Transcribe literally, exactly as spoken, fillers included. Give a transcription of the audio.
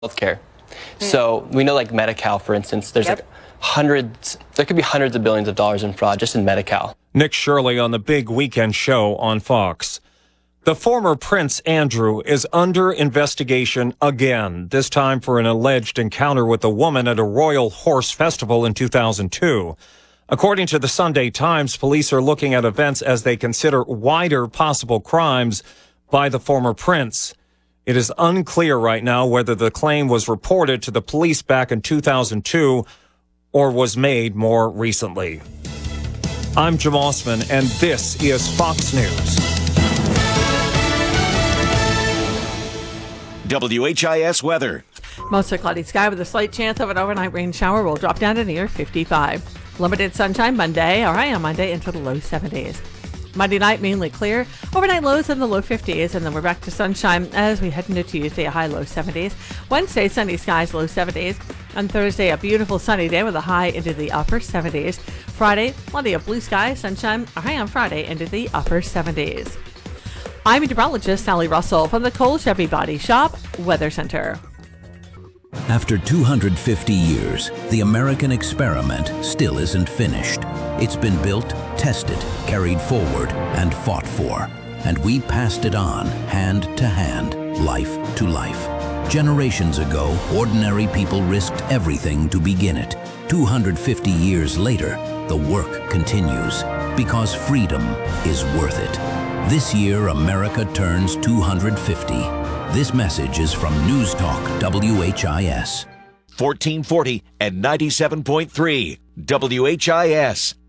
healthcare. So we know, like Medi-Cal, for instance, there's Yep. like hundreds, there could be hundreds of billions of dollars in fraud just in Medi-Cal. Nick Shirley on the big weekend show on Fox. The former Prince Andrew is under investigation again, this time for an alleged encounter with a woman at a Royal Horse Festival in two thousand two. According to the Sunday Times, police are looking at events as they consider wider possible crimes by the former prince. It is unclear right now whether the claim was reported to the police back in two thousand two or was made more recently. I'm Jim Osman, and this is Fox News. W H I S weather. Mostly cloudy sky with a slight chance of an overnight rain shower will drop down to near fifty-five. Limited sunshine Monday, all right, on Monday into the low seventies. Monday night, mainly clear. Overnight lows in the low fifties, and then we're back to sunshine as we head into Tuesday, a high low seventies. Wednesday, sunny skies, low seventies. On Thursday, a beautiful sunny day with a high into the upper seventies. Friday, plenty of blue skies, sunshine, a high on Friday into the upper seventies. I'm meteorologist Sally Russell from the Cole Chevy Body Shop Weather Center. After two hundred fifty years, the American experiment still isn't finished. It's been built, tested, carried forward, and fought for. And we passed it on, hand to hand, life to life. Generations ago, ordinary people risked everything to begin it. two hundred fifty years later, the work continues, because freedom is worth it. This year, America turns two hundred fifty. This message is from News Talk W H I S. fourteen forty and ninety-seven point three W H I S.